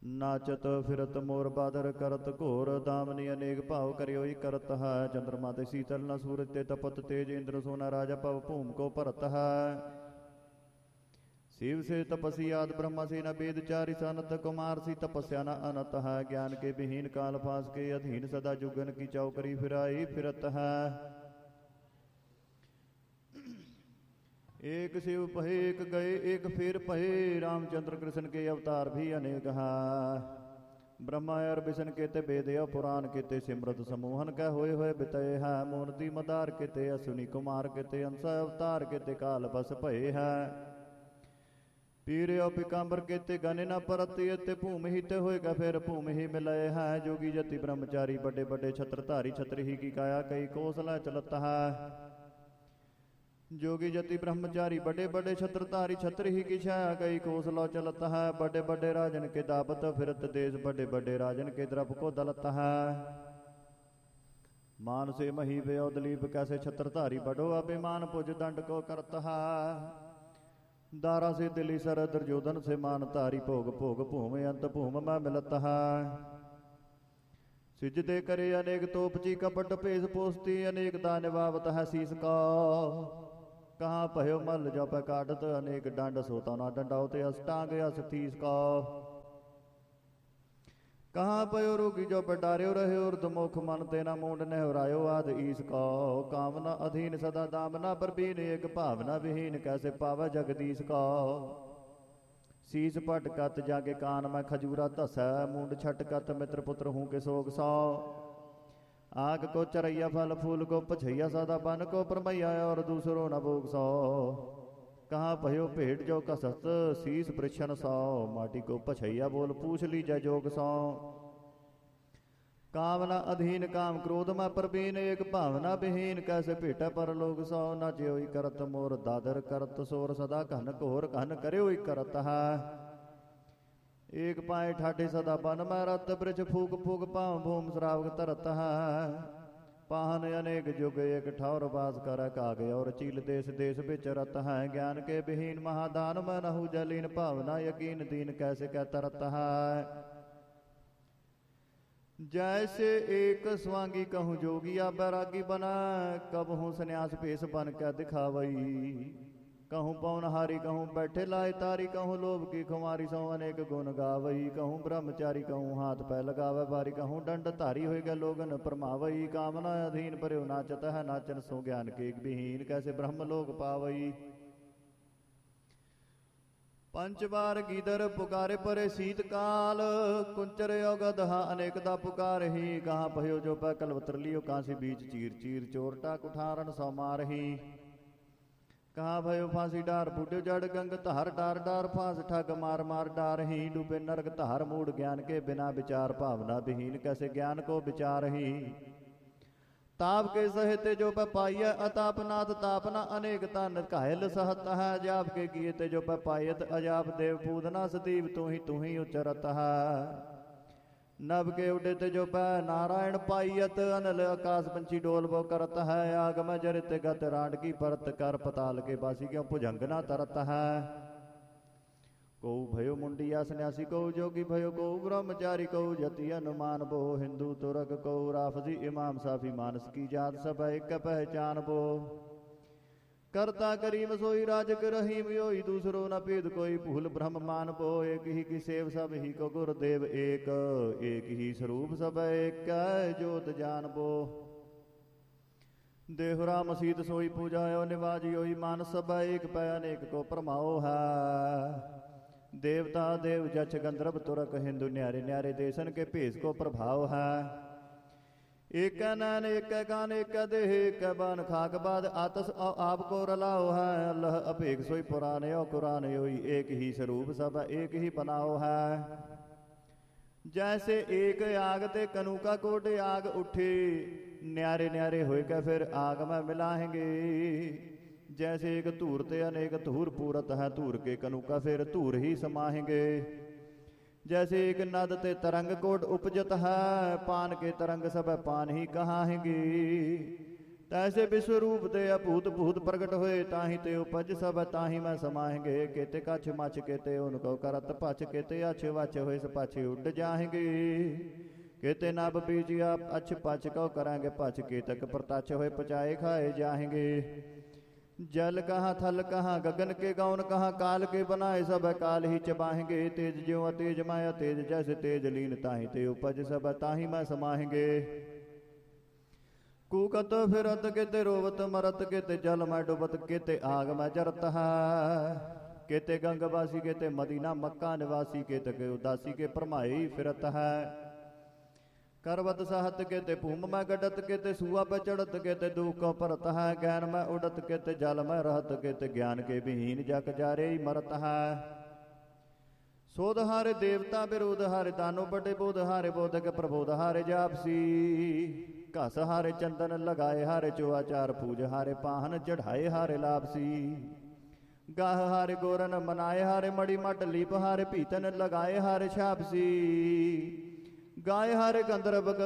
नाचत फिरत मोर बादर करत घोर दामनी अनेक भाव करियोई करत है। चंद्रमा ते शीतल न सूरज ते तपत तेज इंद्र सोना राजा पव भूम को भरत है। शिव से तपसी आदि ब्रह्मा से न वेद चारि सनत कुमार सी तपस्या न अनत है। ज्ञान के विहीन काल फास के अधीन सदा जुगन की चौकरी फिराई फिरत है। एक शिव पहे एक गए एक फिर पहे रामचंद्र कृष्ण के अवतार भी अनेक है। ब्रह्मा और विष्णु केते वेद पुराण केते सिमरत समूहन कह होए बितये है। मूर्ति मदार केते असुनी कुमार केते अंश अवतार केते काल बस भये है। पीर पिकांबर केते गने न परत भूमि ही ते होएगा फिर भूमि ही मिलये है। जोगी जति ब्रह्मचारी बड़े बड़े छत्रधारी छत्र ही की काया कई कौशल चलत है। जोगी जति ब्रह्मचारी बड़े बड़े छत्रधारी छत्र ही की छाया कई कौशल चलत है। बड़े बड़े राजन के दावत फिरत देश बड़े बड़े राजन के द्रव को दलत है। मान से मही व्यो दलीप कैसे छत्रधारी बड़ो अभिमान पुज दंड को करत है। दारा से दिली सर दुर्योधन से मान धारी भोग भोग भूमि अंत भूम में मिलत है। सिजदे करे अनेक तोपची कपट भेष पोस्ती अनेक दानवावत है शीस का। कहाँ भयो मल जप काटत अनेक डंड सोता ना डंडाओ ते अष्टांग अस्थीस का। कहाँ पयो रोगी जो डार्यो रहे उर्दमुख मन तेना मूंड नहरायो आद ईस का। कामना अधीन सदा दामना प्रवीण एक भावना विहीन कैसे पावा जगदीश का। शीस पट कत जागे कान में खजूरा धसै मूंड छट कत मित्र पुत्र हूँ के सोग सौ। आग को चरैया फल फूल को पछैया सदा बन को परमैया और दूसरो न भोग सौ। कहाँ भयो भेंट जो कसत शीस पृछन सौ माटी को पछैया बोल पूछ लीजै जोग सौ। कामना अधीन काम क्रोध में प्रवीण एक भावना विहीन कैसे भेट पर लोग सौ। न ज्योई करत मोर दादर करत सोर सदा घन घोर घन करो करत है। एक पाए ठाठे सदा बन में रत ब्रज फूक फूक पाँव भूम श्रावक तरत है। पाहन अनेक जुग एक ठौर बास कर कागे और चील देश देश विचरत है। ज्ञान के विहीन महादान में नहु जलीन भावना यकीन दीन कैसे कह तरत है। जैसे एक स्वांगी कहूँ जोगिया बैरागी बना कब हूँ संन्यास पेश बन के दिखावई। कहूँ पवनहारी कहूँ बैठे लाए तारी कहूँ लोभ की खुमारी सौ अनेक गुण गावई। कहूँ ब्रह्मचारी कहूँ हाथ पै लगावे बारी कहूँ दंड धारी होएगा लोगन परमावई। कामना अधीन पर्यो नाचत है नाचन सो ज्ञान के विहीन कैसे ब्रह्म लोक पावई। पंच बार गीदर पुकारे परे शीत काल कुंचर गदहा अनेकदा पुकार ही। कहाँ भयो जो पै कलवतर लियो कांसी बीच चीर चीर चोरटा कुठारन सौ मारही। कहाँ भयो फांसी डार बूढ़े जड़ गंग धार डार डार फांस ठग मार मार डार ही। डूबे नरक धार मूड ज्ञान के बिना विचार भावना विहीन कैसे ज्ञान को विचार ही। ताप के सहित जो पाइय अताप नाथ तापना अनेक तन घायल सहत है। जाप के किए ते जो पायत अजाप देव पूदना सतीव तू ही उच्चरत है। नभ के उडे ते जो पै नारायण पाइयत अनल आकाश पंछी डोल बो करत है। आग में जरित गत रांड की परत कर पताल के बासी क्यों भुजंगना तरत है। को भयो मुंडिया सन्यासी को जोगी भयो को ब्रह्मचारी को जति अनुमान बो। हिंदू तुरक को राफजी इमाम साफी मानस की जात सब एक पहचान बो। करता करीम सोई राजक रहीम योई दूसरो न भेद कोई भूल ब्रह्म मान बो। एक ही की सेव सब ही को गुरुदेव एक एक ही स्वरूप सब एक जोत जान बो। देहरा मसीत सोई पूजायो निवाज योई मान सब एक पै अनेक को परमाओ है। देवता देव जच गंधर्व तुरक हिंदू न्यारे न्यारे देशन के भेष को प्रभाव है। एक नैन एक कान एक देह एक बान खाक बाद आतस आप को रलाओ है। अल्लाह अपेक सोई पुराने और कुरान योई एक ही स्वरूप सब एक ही बनाओ है। जैसे एक आग ते कनू का कोट आग उठे न्यारे न्यारे होएगा फिर आग में मिलाएंगे। जैसे एक धूर ते अनेक धूर पूरत है धूर के कनू का फिर धूर ही समाहेंगे। जैसे एक नद ते तरंग कोट उपजत है पान के तरंग सब पान ही कहाएंगे। ਤੈਸੇ ਵਿਸ਼ਵਰੂਪ ਦੇ ਅਭੂਤ ਭੂਤ ਪ੍ਰਗਟ ਹੋਏ, ਤਾਹੀ ਤੇ ਉਪਜ ਸਭ ਤਾਹੀ ਮੈਂ ਸਮਾਹਿੰਗੇ। केते कछ मच केते उनको करत पछ, केते अछ वछ होए सपछ उड जाहेंगे। केते नभ बीज आप अछ पछ कौ करांगे पछ, केतक प्रतछ होए पचाए खाए जाहेंगे। जल कहाँ थल कहाँ गगन के गौन कहाँ, काल के बनाए सब काल ही चबाहेंगे। तेज ज्यों अतेज माया तेज जैसे तेज लीन, ताहि ते उपज सब ताहि मैं समाहेंगे। कूकत फिरत केते रोवत मरत, केते जल मैं डुबत, केते आग मैं जरत है। केते गंगवासी केते मदीना मक्का निवासी, केते के उदासी के भरमाई फिरत है। करवत सहत केते भूम में गडत, केते सुआ पे चढ़त, केते दुख को परत है। ज्ञान में उड़त केते जल में रहत, केते ज्ञान के विहीन जग जारे मरत है। सोध हारे देवता विरोध हारे, दानो बड़े बोध हारे, बोधक प्रबोध हारे जापसी। घस हारे चंदन लगाए हारे, चोआचार पूज हारे, पाहन चढ़ाए हारे लापसी। गाह हारे गोरन मनाए हारे, मड़ी मट लीप हारे, पीतन लगाए हारे छापसी। गाय हारे गंधर्व